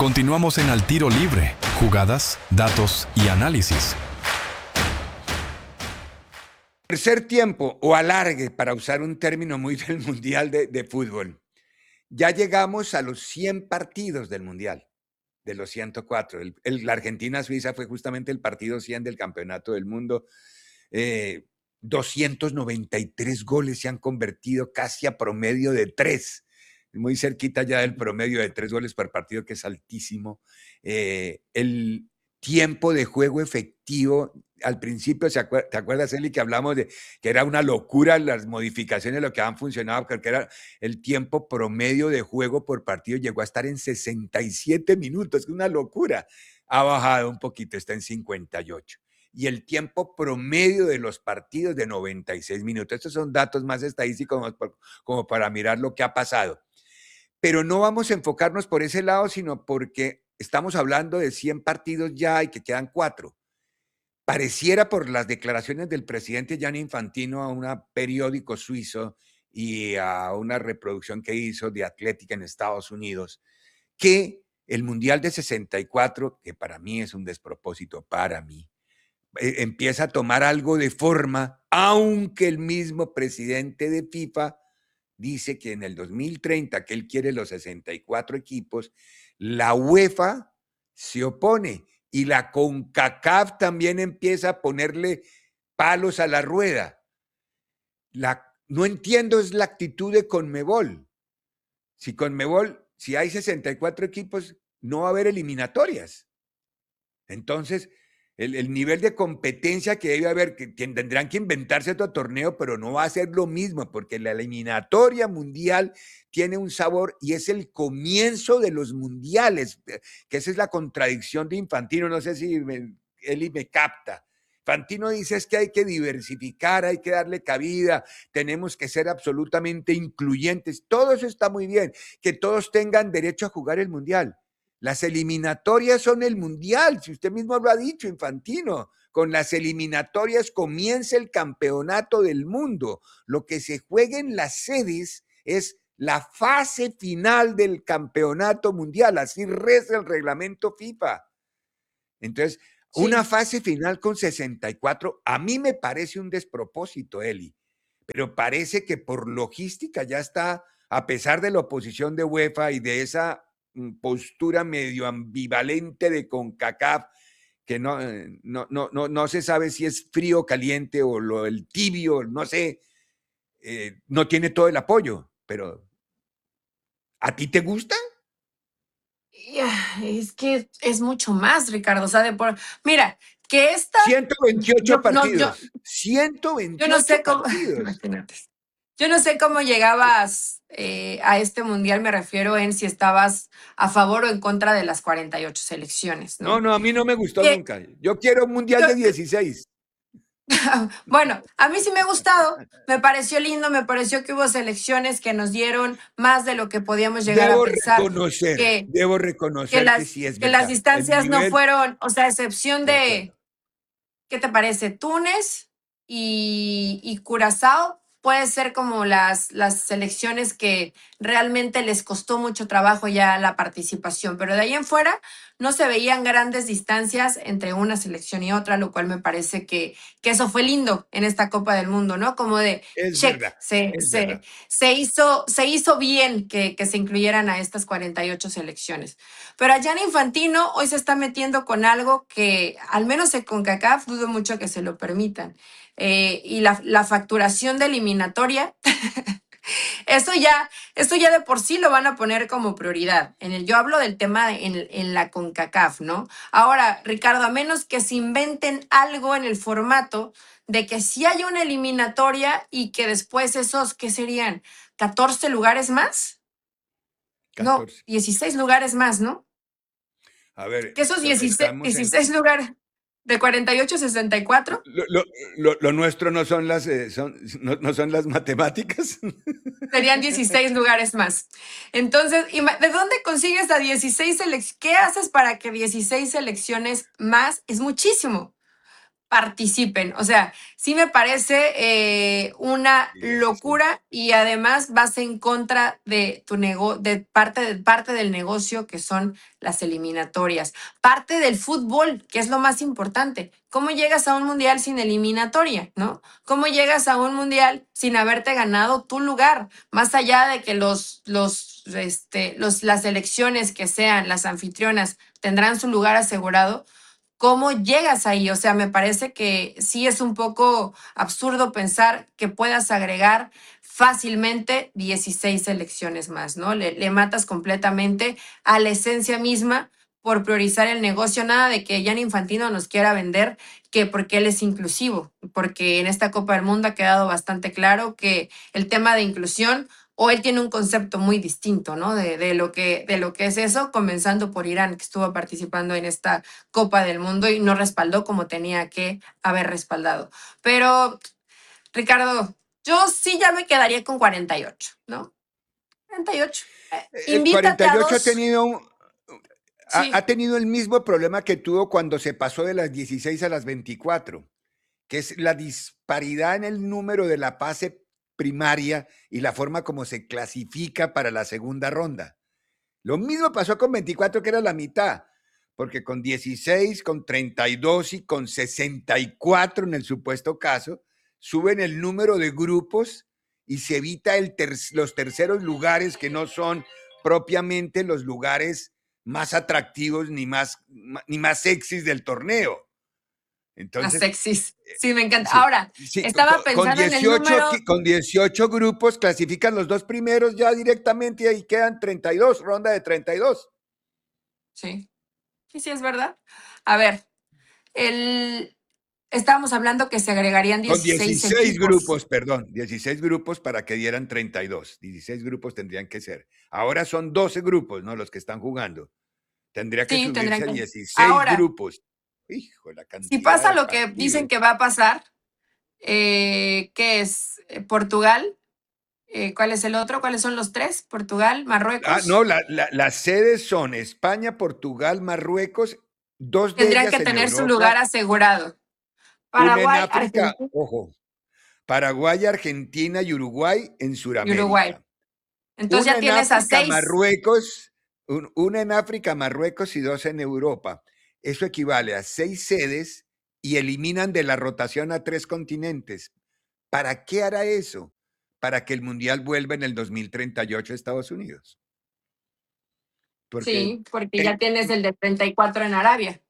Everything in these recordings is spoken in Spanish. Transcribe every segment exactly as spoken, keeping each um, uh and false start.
Continuamos en Al Tiro Libre, jugadas, datos y análisis. Tercer tiempo o alargue, para usar un término muy del Mundial de, de fútbol. Ya llegamos a los cien partidos del Mundial, de los ciento cuatro. El, el, la Argentina-Suiza fue justamente el partido cien del Campeonato del Mundo. Eh, doscientos noventa y tres goles se han convertido, casi a promedio de tres. Muy cerquita ya del promedio de tres goles por partido, que es altísimo. Eh, el tiempo de juego efectivo, al principio, ¿te acuerdas, Eli, que hablamos de que era una locura las modificaciones, lo que han funcionado, porque era el tiempo promedio de juego por partido, llegó a estar en sesenta y siete minutos, es una locura. Ha bajado un poquito, está en cincuenta y ocho. Y el tiempo promedio de los partidos de noventa y seis minutos. Estos son datos más estadísticos como, como para mirar lo que ha pasado. Pero no vamos a enfocarnos por ese lado, sino porque estamos hablando de cien partidos ya y que quedan cuatro. Pareciera, por las declaraciones del presidente Gianni Infantino a un periódico suizo y a una reproducción que hizo de Atlética en Estados Unidos, que el Mundial de sesenta y cuatro, que para mí es un despropósito, para mí, eh, empieza a tomar algo de forma, aunque el mismo presidente de FIFA dice que en el dos mil treinta, que él quiere los sesenta y cuatro equipos, la UEFA se opone y la CONCACAF también empieza a ponerle palos a la rueda. La, no entiendo es la actitud de CONMEBOL. Si CONMEBOL, si hay sesenta y cuatro equipos, no va a haber eliminatorias. Entonces, el, el nivel de competencia que debe haber, que tendrán que inventarse otro torneo, pero no va a ser lo mismo, porque la eliminatoria mundial tiene un sabor y es el comienzo de los mundiales, que esa es la contradicción de Infantino. No sé si me, Eli me capta. Infantino dice es que hay que diversificar, hay que darle cabida, tenemos que ser absolutamente incluyentes. Todo eso está muy bien, que todos tengan derecho a jugar el mundial. Las eliminatorias son el mundial, si usted mismo lo ha dicho, Infantino. Con las eliminatorias comienza el campeonato del mundo. Lo que se juega en las sedes es la fase final del campeonato mundial, así reza el reglamento FIFA. Entonces, sí, una fase final con sesenta y cuatro, a mí me parece un despropósito, Eli, pero parece que por logística ya está, a pesar de la oposición de UEFA y de esa postura medio ambivalente de CONCACAF, que no, no, no, no, no se sabe si es frío o caliente o lo, el tibio, no sé, eh, no tiene todo el apoyo, pero ¿a ti te gusta? Es que es mucho más, Ricardo. O sea, de por, mira, que esta... ciento veintiocho yo, partidos. No, yo, ciento veintiocho yo no sé cómo, partidos. Imagínate. Yo no sé cómo llegabas eh, a este mundial, me refiero en si estabas a favor o en contra de las cuarenta y ocho selecciones, ¿no? No, no, a mí no me gustó ¿Qué? nunca. Yo quiero un mundial yo, de dieciséis. Bueno, a mí sí me ha gustado, me pareció lindo, me pareció que hubo selecciones que nos dieron más de lo que podíamos llegar debo a pensar. Reconocer, que, debo reconocer que, las, que sí es que verdad. las distancias nivel, no fueron, o sea, excepción de, de ¿qué te parece? Túnez y, y Curazao puede ser como las, las selecciones que realmente les costó mucho trabajo ya la participación, pero de ahí en fuera no se veían grandes distancias entre una selección y otra, lo cual me parece que, que eso fue lindo en esta Copa del Mundo, ¿no? Como de es check, verdad, se, es se, verdad. se, hizo, se hizo bien que, que se incluyeran a estas cuarenta y ocho selecciones. Pero a Gianni Infantino hoy se está metiendo con algo que, al menos en CONCACAF, dudo mucho que se lo permitan. Eh, y la, la facturación de eliminatoria, eso ya, esto ya de por sí lo van a poner como prioridad. En el, yo hablo del tema en, en la CONCACAF, ¿no? Ahora, Ricardo, a menos que se inventen algo en el formato de que sí haya una eliminatoria y que después esos, ¿qué serían? ¿catorce lugares más? catorce. No, dieciséis lugares más, ¿no? A ver, que esos dieciséis, dieciséis en... lugares de cuarenta y ocho a sesenta y cuatro. Lo, lo, lo, lo nuestro no son las eh, son, no, no son las matemáticas. Serían dieciséis lugares más. Entonces, ¿de dónde consigues a dieciséis selecciones? ¿Qué haces para que dieciséis selecciones más? Es muchísimo. participen. O sea, sí me parece eh, una Sí, eso sí. locura y además vas en contra de tu nego de parte, de parte del negocio que son las eliminatorias, parte del fútbol, que es lo más importante. ¿Cómo llegas a un mundial sin eliminatoria, no? ¿Cómo llegas a un mundial sin haberte ganado tu lugar? Más allá de que los, los, este, los, las elecciones que sean las anfitrionas tendrán su lugar asegurado, ¿cómo llegas ahí? O sea, me parece que sí es un poco absurdo pensar que puedas agregar fácilmente dieciséis selecciones más, ¿no? Le, le matas completamente a la esencia misma por priorizar el negocio. Nada de que Gianni Infantino nos quiera vender que porque él es inclusivo, porque en esta Copa del Mundo ha quedado bastante claro que el tema de inclusión o él tiene un concepto muy distinto, ¿no? De, de, lo que, de lo que es eso, comenzando por Irán, que estuvo participando en esta Copa del Mundo y no respaldó como tenía que haber respaldado. Pero, Ricardo, yo sí ya me quedaría con cuarenta y ocho, ¿no? cuarenta y ocho. Eh, El invítate a cuarenta y ocho ha dos. tenido, un- ha, Sí, ha tenido el mismo problema que tuvo cuando se pasó de las dieciséis a las veinticuatro, que es la disparidad en el número de la fase primaria y la forma como se clasifica para la segunda ronda. Lo mismo pasó con veinticuatro, que era la mitad, porque con dieciséis, con treinta y dos y con sesenta y cuatro en el supuesto caso, suben el número de grupos y se evita el ter los terceros lugares, que no son propiamente los lugares más atractivos ni más, ni más sexys del torneo. las Entonces, sexys. eh, Sí, me encanta. sí, Ahora, sí, estaba con, pensando en el dieciocho, número. con dieciocho grupos clasifican los dos primeros ya directamente y ahí quedan treinta y dos, ronda de treinta y dos. Sí, sí, sí, es verdad. A ver, el, estábamos hablando que se agregarían Con dieciséis dieciséis equipos. grupos, perdón, dieciséis grupos para que dieran treinta y dos. dieciséis grupos tendrían que ser. Ahora son doce grupos, ¿no? Los que están jugando. Tendría que Sí, tendrían subirse a que. dieciséis Ahora, grupos. Hijo, la si cantidad pasa de lo que dicen partidos. que va a pasar, eh, ¿qué es? Eh, Portugal. Eh, ¿cuál es el otro? ¿Cuáles son los tres? Portugal, Ah, no, Marruecos. la, la, las sedes son España, Portugal, Marruecos, dos de Tendrían ellas que en tener su Europa, lugar asegurado. una en Paraguay, África, Argentina ojo, Paraguay, Argentina y Uruguay en y Uruguay. Sudamérica. Entonces Una ya en tienes a África, seis. Marruecos, un- una en África, Marruecos y dos en Europa. Eso equivale a seis sedes y eliminan de la rotación a tres continentes. ¿Para qué hará eso? Para que el Mundial vuelva en el dos mil treinta y ocho a Estados Unidos. Porque, Sí, porque ya en- tienes el de treinta y cuatro en Arabia.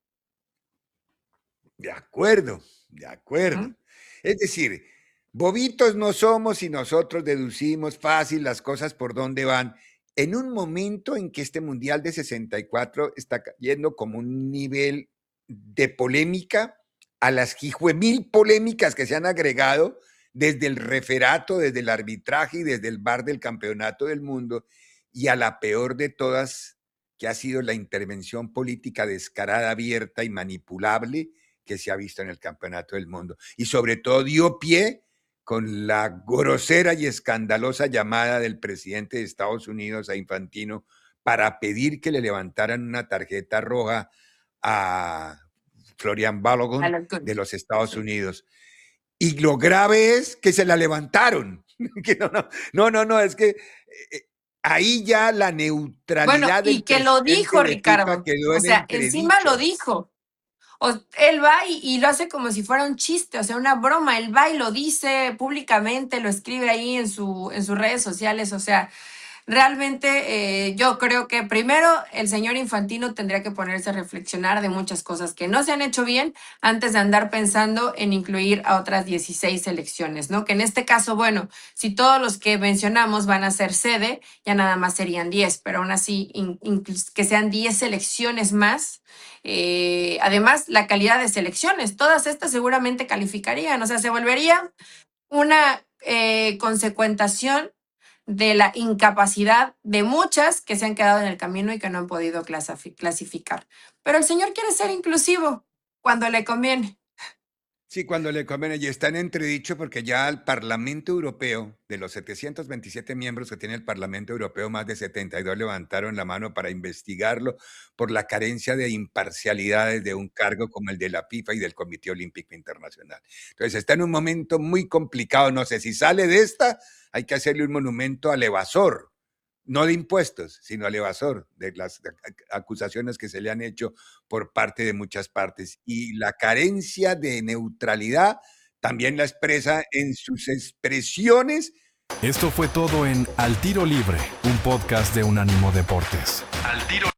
de acuerdo, de acuerdo. ¿Mm? Es decir, bobitos no somos y nosotros deducimos fácil las cosas por dónde van. En un momento en que este Mundial de sesenta y cuatro está cayendo como un nivel de polémica a las mil polémicas que se han agregado desde el referato, desde el arbitraje y desde el V A R del Campeonato del Mundo, y a la peor de todas, que ha sido la intervención política descarada, abierta y manipulable que se ha visto en el Campeonato del Mundo. Y sobre todo dio pie con la grosera y escandalosa llamada del presidente de Estados Unidos a Infantino para pedir que le levantaran una tarjeta roja a Florian A Balogun los de Guns. los Estados Sí. Unidos. Y lo grave es que se la levantaron. Que no, no, no, no, no, es que eh, ahí ya la Bueno, neutralidad y del que lo presidente dijo de FIFA Ricardo. quedó O en sea, encima lo entredicho. dijo. O, él va y, y lo hace como si fuera un chiste, o sea, una broma. Él va y lo dice públicamente, lo escribe ahí en, su, en sus redes sociales. O sea, realmente eh, yo creo que primero el señor Infantino tendría que ponerse a reflexionar de muchas cosas que no se han hecho bien antes de andar pensando en incluir a otras dieciséis selecciones, ¿no? Que en este caso, bueno, si todos los que mencionamos van a ser sede, ya nada más serían diez, pero aún así in, in, que sean diez selecciones más. Eh, además, la calidad de selecciones, todas estas seguramente calificarían, o sea, se volvería una eh, consecuentación de la incapacidad de muchas que se han quedado en el camino y que no han podido clasificar. Pero el señor quiere ser inclusivo cuando le conviene. Sí, cuando le conviene, y está en entredicho porque ya el Parlamento Europeo, de los setecientos veintisiete miembros que tiene el Parlamento Europeo, más de setenta y dos levantaron la mano para investigarlo por la carencia de imparcialidades de un cargo como el de la FIFA y del Comité Olímpico Internacional. Entonces está en un momento muy complicado. No sé si sale de esta, hay que hacerle un monumento al evasor. No de impuestos, sino al evasor, de las acusaciones que se le han hecho por parte de muchas partes. Y la carencia de neutralidad también la expresa en sus expresiones. Esto fue todo en Al Tiro Libre, un podcast de Unánimo Deportes. Al Tiro